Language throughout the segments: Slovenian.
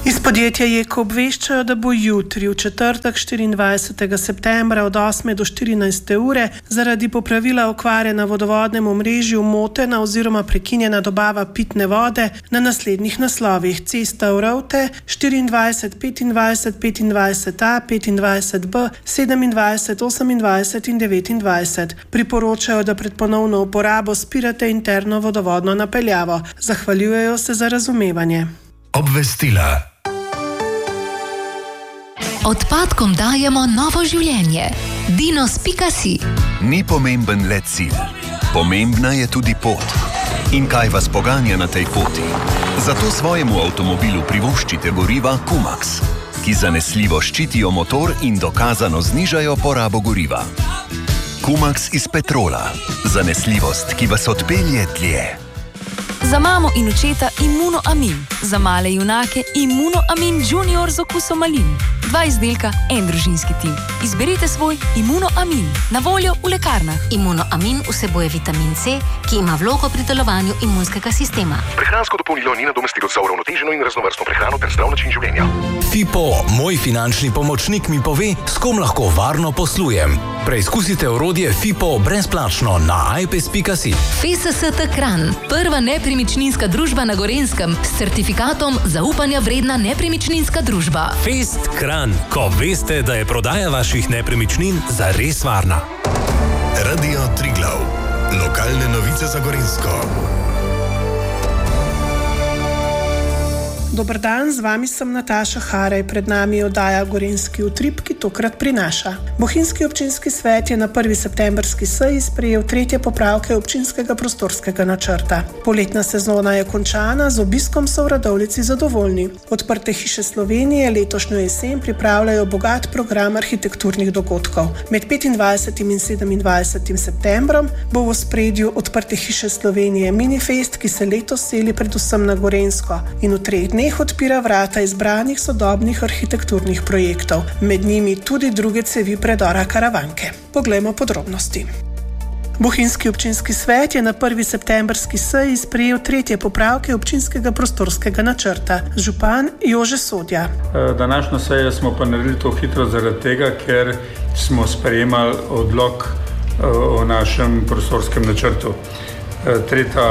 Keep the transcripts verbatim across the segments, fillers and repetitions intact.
Iz podjetja Jeko obveščajo, da bo jutri, v četrtek štiriindvajsetega septembra od osme do štirinajste ure zaradi popravila okvare na vodovodnem omrežju motena oziroma prekinjena dobava pitne vode na naslednjih naslovih: Cesta Vrovte štiriindvajset, petindvajset, petindvajset A, petindvajset B, sedemindvajset, osemindvajset in devetindvajset. Priporočajo, da pred ponovno uporabo spirate interno vodovodno napeljavo. Zahvaljujejo se za razumevanje. Obvestila. Odpadkom dajemo novo življenje. Dinos pika si. Ni pomemben le cilj. Pomembna je tudi pot. In kaj vas poganja na tej poti? Zato svojemu avtomobilu privoščite goriva Kumax, ki zanesljivo ščitijo motor in dokazano znižajo porabo goriva. Kumax iz petrola. Zanesljivost, ki vas odpelje dlje. Za mamo in očeta Immunoamin. Za male junake Immunoamin Junior z okusom malin. Dva izdelka, en družinski tim. Izberite svoj Immunoamin. Na voljo v lekarnah. Immunoamin vsebuje vitamin C, ki ima vlogo pri delovanju imunskega sistema. Prehransko dopolnilo ni nadomestilo za uravnoteženo in raznovrstno prehrano ter zdrav način življenja. Fipo, moj finančni pomočnik, mi pove, s kom lahko varno poslujem. Preizkusite orodje Fipo brezplačno na i p e s pika si. F S S T Kranj, prva nepremičninska družba na Gorenjskem s certifikatom zaupanja vredna nepremičninska družba. Fest Kranj, ko veste, da je prodaja vaših nepremičnin zares varna. Radio Triglav. Lokalne novice za Gorenjsko. Dober dan, z vami sem Nataša Haraj. Pred nami je oddaja Gorenjski utrip, ki tokrat prinaša. Bohinjski občinski svet je na prvi septembrski seji sprejel tretje popravke občinskega prostorskega načrta. Poletna sezona je končana, z obiskom so v Radovljici zadovoljni. Odprte hiše Slovenije letošnjo jesen pripravljajo bogat program arhitekturnih dogodkov. Med petindvajsetim in sedemindvajsetim septembrom bo v ospredju Odprte hiše Slovenije Minifest, ki se letos seli predvsem na Gorenjsko in v treh dneh odpira vrata izbranih sodobnih arhitekturnih projektov, med njimi tudi druge cevi predora Karavanke. Poglejmo podrobnosti. Bohinjski občinski svet je na prvi septembrski seji sprejel tretje popravke občinskega prostorskega načrta. Župan Jože Sodja. Današnjo sejo smo pa naredili to hitro zaradi tega, ker smo sprejemali odlok o našem prostorskem načrtu. Tretja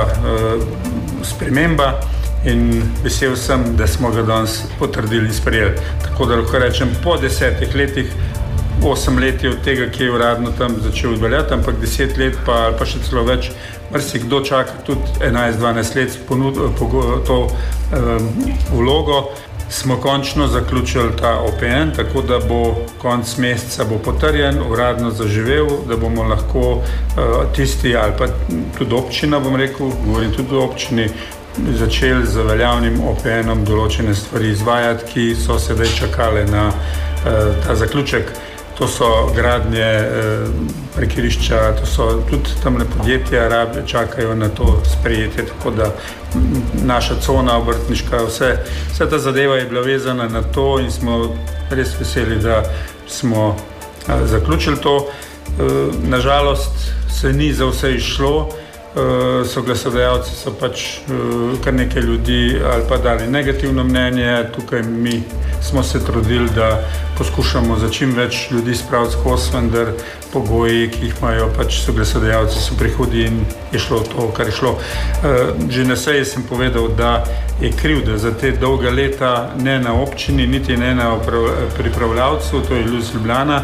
sprememba. In vesel sem, da smo ga danes potrdili in sprejeli. Tako da lahko rečem, po desetih letih, osem let je od tega, ki je uradno tam začel veljati, ampak deset let pa, ali pa še celo več, marsikdo čaka tudi enajst dvanajst let ponud, po, to um, vlogo. Smo končno zaključili ta O P N, tako da bo konec meseca bo potrjen, uradno zaživel, da bomo lahko uh, tisti ali pa tudi občina, bom rekel, govorim tudi o občini, začeli z veljavnim O P N-om določene stvari izvajati, ki so sedaj čakale na uh, ta zaključek. To so gradnje uh, parkirišča, to so tudi tamle podjetja, rabe, čakajo na to sprejetje, tako da naša cona obrtniška, vse, vse ta zadeva je bila vezana na to in smo res veseli, da smo uh, zaključili to. Uh, nažalost se ni za vse išlo. Uh, soglasodajalci so pač uh, kar nekaj ljudi ali pa dali negativno mnenje. Tukaj mi smo se trudili, da poskušamo za čim več ljudi spraviti skozi, vendar pogoji, ki jih imajo pač soglasodajalci, so prihodi in je šlo to, kar je šlo. Uh, že na seji sem povedal, da je krivda za te dolga leta ne na občini, niti ne na pripravljavcu, to je Luz Ljubljana,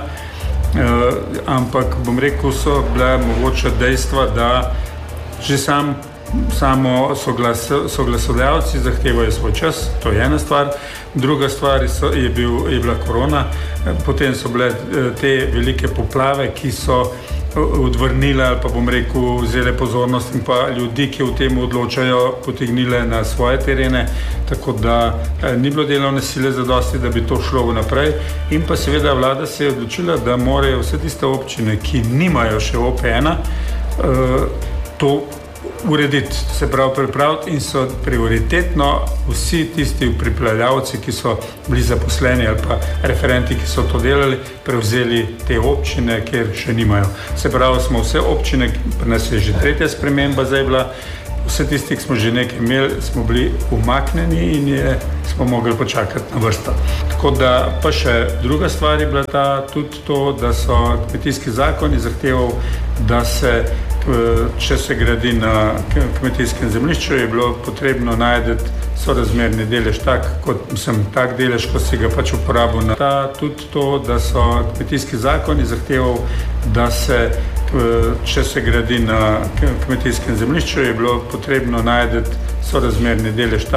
uh, ampak bom rekel, so bila mogoče dejstva, da že sam, samo soglas, soglasodajalci zahtevajo svoj čas, to je ena stvar. Druga stvar so, je, bil, je bila korona, potem so bile te velike poplave, ki so odvrnile ali pa bom rekel vzele pozornost in pa ljudi, ki v tem odločajo, potegnile na svoje terene, tako da ni bilo delovne sile zadosti, da bi to šlo vnaprej. In pa seveda vlada se je odločila, da morajo vse tiste občine, ki nimajo še O P N-a, to urediti, se pravi pripraviti in so prioritetno vsi tisti pripravljavci, ki so bili zaposleni ali pa referenti, ki so to delali, prevzeli te občine, kjer še nimajo. Se pravi, smo vse občine, pri nas je že tretja sprememba zdaj bila, vse tisti, ki smo že nekaj imeli, smo bili umaknjeni in je, smo smo mogli počakati na vrsto. Tako da pa še druga stvar je bila ta, tudi to, da so kmetijski zakoni zahteval, da se, če se gradi na kmetijskem zemljišču, je bilo potrebno najti sorazmerni delež tak, kot sem tak delež, ko si ga pač uporabil na ta, tudi to, da so kmetijski zakoni zahteval, da se, če se gradi na kmetijskem zemljišču, je bilo potrebno najti sorazmerni delež tak,